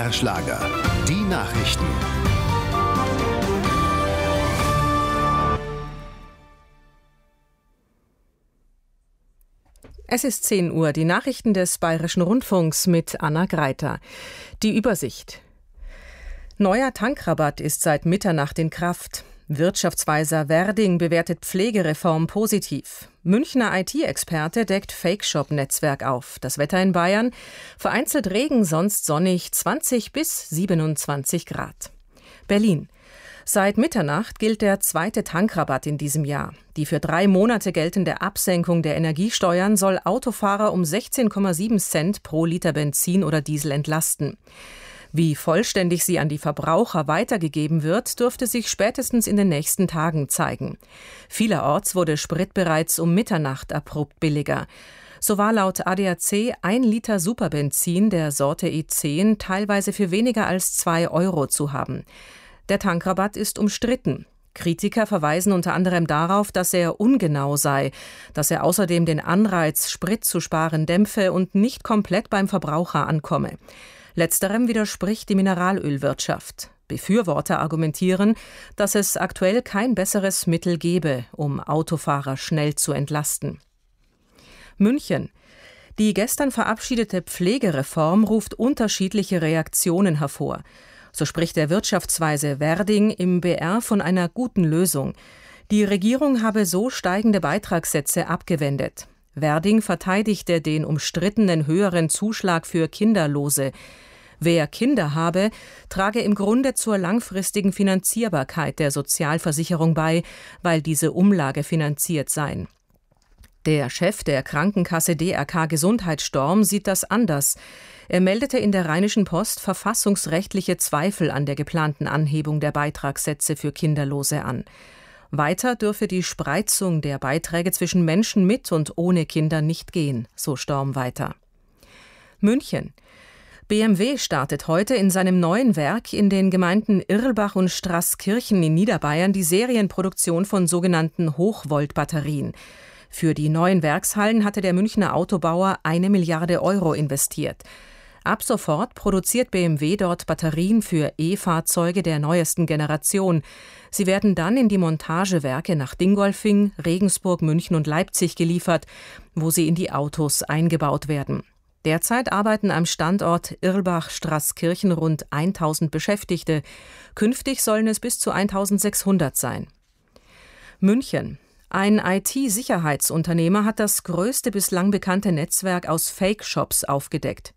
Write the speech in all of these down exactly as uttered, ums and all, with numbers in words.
R Schlager. Die Nachrichten. Es ist zehn Uhr, die Nachrichten des Bayerischen Rundfunks mit Anna Greiter. Die Übersicht. Neuer Tankrabatt ist seit Mitternacht in Kraft. Wirtschaftsweiser Werding bewertet Pflegereform positiv. Münchner I T-Experte deckt Fake-Shop-Netzwerk auf. Das Wetter in Bayern: vereinzelt Regen, sonst sonnig, zwanzig bis siebenundzwanzig Grad. Berlin: Seit Mitternacht gilt der zweite Tankrabatt in diesem Jahr. Die für drei Monate geltende Absenkung der Energiesteuern soll Autofahrer um sechzehn Komma sieben Cent pro Liter Benzin oder Diesel entlasten. Wie vollständig sie an die Verbraucher weitergegeben wird, dürfte sich spätestens in den nächsten Tagen zeigen. Vielerorts wurde Sprit bereits um Mitternacht abrupt billiger. So war laut A D A C ein Liter Superbenzin der Sorte E zehn teilweise für weniger als zwei Euro zu haben. Der Tankrabatt ist umstritten. Kritiker verweisen unter anderem darauf, dass er ungenau sei, dass er außerdem den Anreiz, Sprit zu sparen, dämpfe und nicht komplett beim Verbraucher ankomme. Letzterem widerspricht die Mineralölwirtschaft. Befürworter argumentieren, dass es aktuell kein besseres Mittel gebe, um Autofahrer schnell zu entlasten. München: Die gestern verabschiedete Pflegereform ruft unterschiedliche Reaktionen hervor. So spricht der Wirtschaftsweise Werding im B R von einer guten Lösung. Die Regierung habe so steigende Beitragssätze abgewendet. Werding verteidigte den umstrittenen höheren Zuschlag für Kinderlose. Wer Kinder habe, trage im Grunde zur langfristigen Finanzierbarkeit der Sozialversicherung bei, weil diese Umlage finanziert seien. Der Chef der Krankenkasse D R K Gesundheitsstorm sieht das anders. Er meldete in der Rheinischen Post verfassungsrechtliche Zweifel an der geplanten Anhebung der Beitragssätze für Kinderlose an. Weiter dürfe die Spreizung der Beiträge zwischen Menschen mit und ohne Kinder nicht gehen, so Storm weiter. München: B M W startet heute in seinem neuen Werk in den Gemeinden Irlbach und Straßkirchen in Niederbayern die Serienproduktion von sogenannten Hochvolt-Batterien. Für die neuen Werkshallen hatte der Münchner Autobauer eine Milliarde Euro investiert. Ab sofort produziert B M W dort Batterien für E-Fahrzeuge der neuesten Generation. Sie werden dann in die Montagewerke nach Dingolfing, Regensburg, München und Leipzig geliefert, wo sie in die Autos eingebaut werden. Derzeit arbeiten am Standort Irlbach-Straßkirchen rund tausend Beschäftigte. Künftig sollen es bis zu eintausendsechshundert sein. München: Ein I T-Sicherheitsunternehmer hat das größte bislang bekannte Netzwerk aus Fake-Shops aufgedeckt.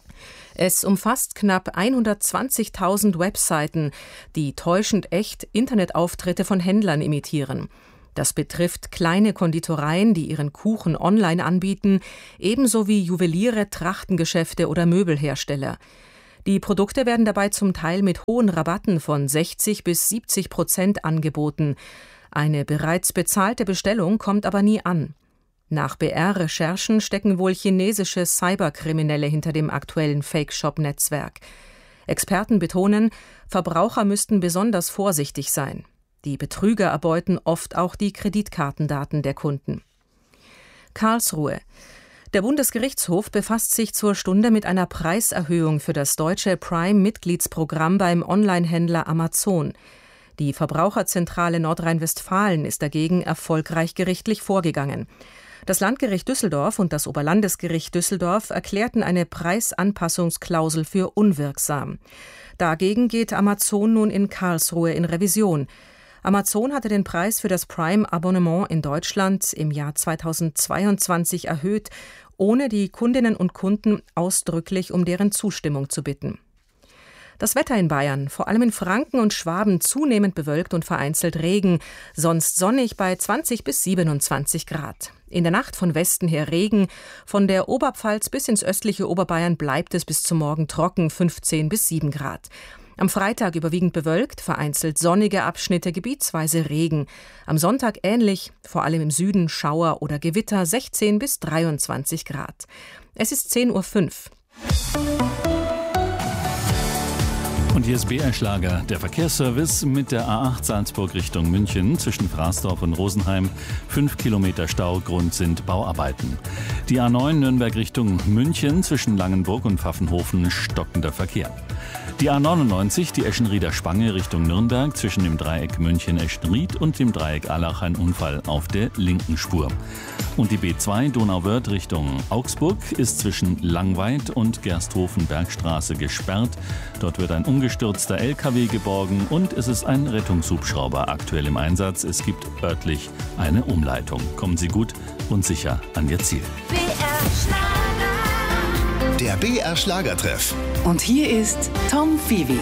Es umfasst knapp hundertzwanzigtausend Webseiten, die täuschend echt Internetauftritte von Händlern imitieren. Das betrifft kleine Konditoreien, die ihren Kuchen online anbieten, ebenso wie Juweliere, Trachtengeschäfte oder Möbelhersteller. Die Produkte werden dabei zum Teil mit hohen Rabatten von sechzig bis siebzig Prozent angeboten. Eine bereits bezahlte Bestellung kommt aber nie an. Nach B R-Recherchen stecken wohl chinesische Cyberkriminelle hinter dem aktuellen Fake-Shop-Netzwerk. Experten betonen, Verbraucher müssten besonders vorsichtig sein. Die Betrüger erbeuten oft auch die Kreditkartendaten der Kunden. Karlsruhe: Der Bundesgerichtshof befasst sich zur Stunde mit einer Preiserhöhung für das deutsche Prime-Mitgliedsprogramm beim Onlinehändler Amazon. Die Verbraucherzentrale Nordrhein-Westfalen ist dagegen erfolgreich gerichtlich vorgegangen. Das Landgericht Düsseldorf und das Oberlandesgericht Düsseldorf erklärten eine Preisanpassungsklausel für unwirksam. Dagegen geht Amazon nun in Karlsruhe in Revision. Amazon hatte den Preis für das Prime-Abonnement in Deutschland im Jahr zweitausendzweiundzwanzig erhöht, ohne die Kundinnen und Kunden ausdrücklich um deren Zustimmung zu bitten. Das Wetter in Bayern: vor allem in Franken und Schwaben zunehmend bewölkt und vereinzelt Regen, sonst sonnig bei zwanzig bis siebenundzwanzig Grad. In der Nacht von Westen her Regen, von der Oberpfalz bis ins östliche Oberbayern bleibt es bis zum Morgen trocken, fünfzehn bis sieben Grad. Am Freitag überwiegend bewölkt, vereinzelt sonnige Abschnitte, gebietsweise Regen. Am Sonntag ähnlich, vor allem im Süden Schauer oder Gewitter, sechzehn bis dreiundzwanzig Grad. Es ist zehn Uhr fünf. Und hier ist B R Schlager, der Verkehrsservice mit der A acht Salzburg Richtung München zwischen Fraßdorf und Rosenheim. Fünf Kilometer Stau, Grund sind Bauarbeiten. Die A neun Nürnberg Richtung München zwischen Langenburg und Pfaffenhofen stockender Verkehr. Die A neunundneunzig, die Eschenrieder Spange Richtung Nürnberg zwischen dem Dreieck München-Eschenried und dem Dreieck Allach ein Unfall auf der linken Spur. Und die B zwei Donauwörth Richtung Augsburg ist zwischen Langweid und Gersthofen-Bergstraße gesperrt. Dort wird ein umgestürzter L K W geborgen und es ist ein Rettungshubschrauber aktuell im Einsatz. Es gibt örtlich eine Umleitung. Kommen Sie gut und sicher an Ihr Ziel. B R Schlager. Der B R Schlagertreff. Und hier ist Tom Viehweg.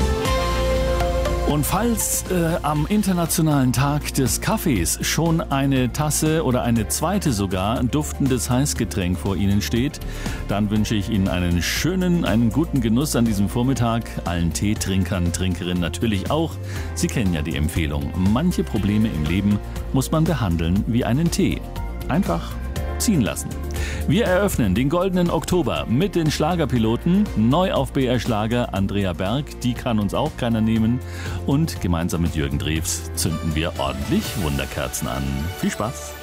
Und falls äh, am Internationalen Tag des Kaffees schon eine Tasse oder eine zweite sogar duftendes Heißgetränk vor Ihnen steht, dann wünsche ich Ihnen einen schönen, einen guten Genuss an diesem Vormittag. Allen Teetrinkern, Trinkerinnen natürlich auch. Sie kennen ja die Empfehlung. Manche Probleme im Leben muss man behandeln wie einen Tee. Einfach ziehen lassen. Wir eröffnen den goldenen Oktober mit den Schlagerpiloten. Neu auf B R Schlager Andrea Berg, die kann uns auch keiner nehmen. Und gemeinsam mit Jürgen Drews zünden wir ordentlich Wunderkerzen an. Viel Spaß!